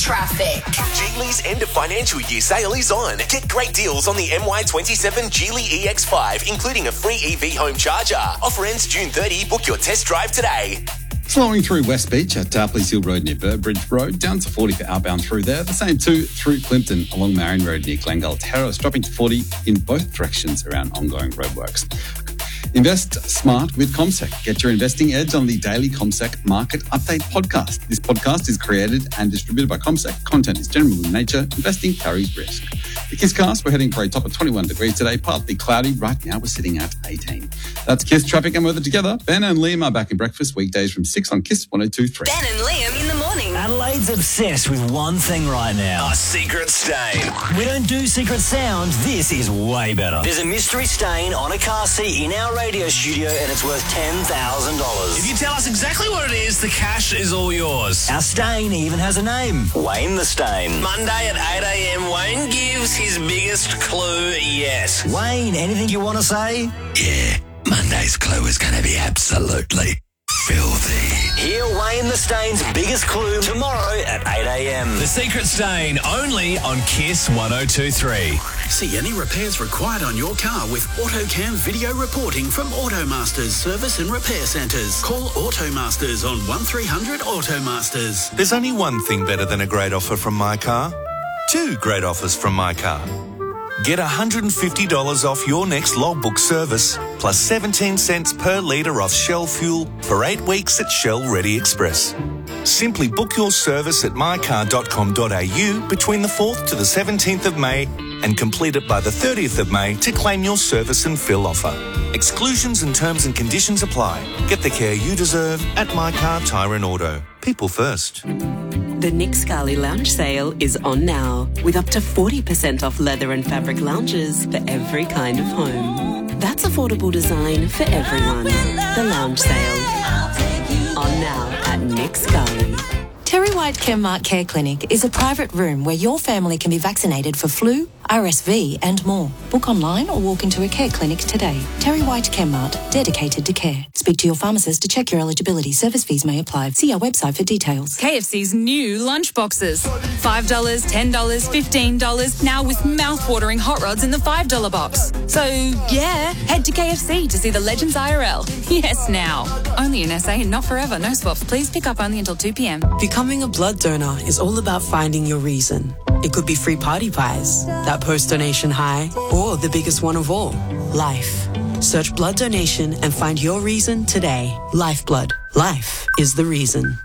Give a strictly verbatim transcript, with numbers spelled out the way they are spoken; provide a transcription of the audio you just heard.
traffic. Geely's end of financial year sale is on. Get great deals on the M Y twenty-seven Geely E X five, including a free E V home charger. Offer ends June thirtieth. Book your test drive today. Flowing through West Beach at Darpleys Hill Road near Burbridge Road, down to forty for outbound through there. The same too through Plimpton along Marion Road near Glengall Terrace, dropping to forty in both directions around ongoing roadworks. Invest smart with CommSec. Get your investing edge on the daily CommSec Market Update podcast. This podcast is created and distributed by CommSec. Content is general in nature. Investing carries risk. The KISScast, we're heading for a top of twenty-one degrees today, partly cloudy. Right now we're sitting at eighteen. That's KISS traffic and weather together. Ben and Liam are back in breakfast weekdays from six on KISS one oh two point three. Ben and Liam in the morning. Adelaide's obsessed with one thing right now. A secret stain. We don't do secret sound. This is way better. There's a mystery stain on a car seat in our radio studio and it's worth ten thousand dollars. If you tell us exactly what it is, the cash is all yours. Our stain even has a name. Wayne the Stain. Monday at eight a.m, Wayne gives his biggest clue yet. Wayne, anything you want to say? Yeah, Monday's clue is going to be absolutely filthy. Hear Wayne the Stain's biggest clue tomorrow at eight a.m. The Secret Stain, only on KISS one oh two point three. See any repairs required on your car with AutoCam video reporting from Automasters Service and Repair Centres. Call Automasters on one three hundred Automasters. There's only one thing better than a great offer from My Car. Two great offers from My Car. Get one hundred fifty dollars off your next logbook service, plus seventeen cents per litre off Shell fuel for eight weeks at Shell Ready Express. Simply book your service at my car dot com dot a u between the fourth to the seventeenth of May and complete it by the thirtieth of May to claim your service and fill offer. Exclusions and terms and conditions apply. Get the care you deserve at My Car Tyre and Auto. People first. The Nick Scali Lounge Sale is on now, with up to forty percent off leather and fabric lounges for every kind of home. That's affordable design for everyone. The Lounge Sale. On now at Nick Scali. Terry White Chemmart Care Clinic is a private room where your family can be vaccinated for flu, R S V and more. Book online or walk into a care clinic today. Terry White Chemmart, dedicated to care. Speak to your pharmacist to check your eligibility. Service fees may apply. See our website for details. K F C's new lunch boxes. five dollars, ten dollars, fifteen dollars, now with mouth-watering hot rods in the five dollar box. So, yeah, head to K F C to see the Legends I R L. Yes, now. Only in S A and not forever. No swaps. Please pick up only until two p.m. Becoming a blood donor is all about finding your reason. It could be free party pies, that post-donation high, or the biggest one of all, life. Search blood donation and find your reason today. Lifeblood. Life is the reason.